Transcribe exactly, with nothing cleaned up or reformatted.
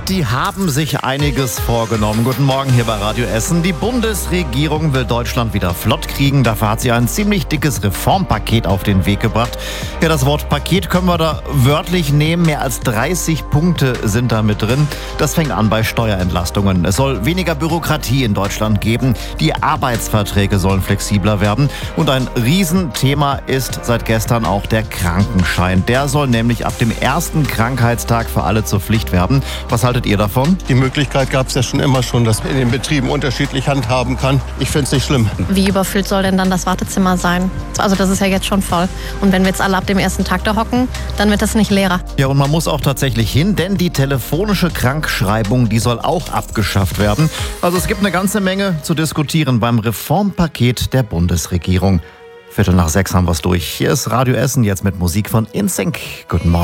Die haben sich einiges vorgenommen. Guten Morgen hier bei Radio Essen. Die Bundesregierung will Deutschland wieder flott kriegen. Dafür hat sie ein ziemlich dickes Reformpaket auf den Weg gebracht. Ja, das Wort Paket können wir da wörtlich nehmen. Mehr als dreißig Punkte sind da mit drin. Das fängt an bei Steuerentlastungen. Es soll weniger Bürokratie in Deutschland geben. Die Arbeitsverträge sollen flexibler werden. Und ein Riesenthema ist seit gestern auch der Krankenschein. Der soll nämlich ab dem ersten Krankheitstag für alle zur Pflicht werden. Was haltet ihr davon? Die Möglichkeit gab es ja schon immer schon, dass man in den Betrieben unterschiedlich handhaben kann. Ich finde es nicht schlimm. Wie überfüllt soll denn dann das Wartezimmer sein? Also das ist ja jetzt schon voll. Und wenn wir jetzt alle ab dem ersten Tag da hocken, dann wird das nicht leerer. Ja, und man muss auch tatsächlich hin, denn die telefonische Krankschreibung, die soll auch abgeschafft werden. Also es gibt eine ganze Menge zu diskutieren beim Reformpaket der Bundesregierung. Viertel nach sechs haben wir es durch. Hier ist Radio Essen jetzt mit Musik von InSync. Guten Morgen.